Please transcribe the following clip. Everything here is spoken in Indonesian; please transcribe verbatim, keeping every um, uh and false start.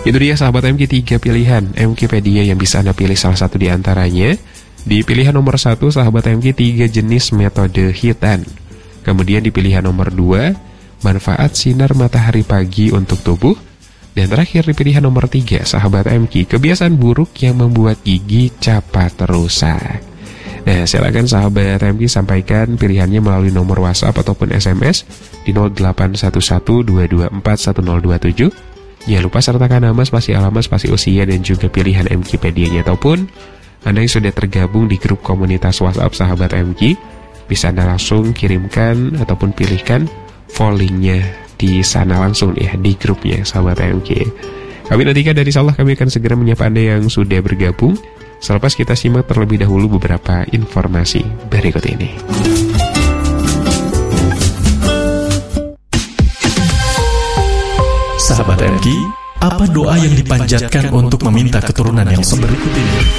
Itu dia sahabat M K, tiga pilihan Mkpedia yang bisa Anda pilih salah satu di antaranya. Di pilihan nomor satu sahabat M K, tiga jenis metode hitan. Kemudian di pilihan nomor dua, manfaat sinar matahari pagi untuk tubuh. Dan terakhir di pilihan nomor tiga, sahabat M K, kebiasaan buruk yang membuat gigi cepat rusak. Nah, silakan sahabat M K sampaikan pilihannya melalui nomor WhatsApp ataupun S M S di nol delapan satu satu dua dua empat satu nol dua tujuh. Jangan lupa sertakan nama, spasi alamat, spasi usia, dan juga pilihan Mkpedia-nya. Ataupun Anda yang sudah tergabung di grup komunitas WhatsApp sahabat M K, bisa Anda langsung kirimkan ataupun pilihkan volleynya di sana langsung ya, di grupnya sahabat M K. Kami nantikan dari Allah, kami akan segera menyapa Anda yang sudah bergabung. Selepas kita simak terlebih dahulu beberapa informasi berikut ini. Sahabat M K, apa doa yang dipanjatkan untuk meminta keturunan yang seberikut ini?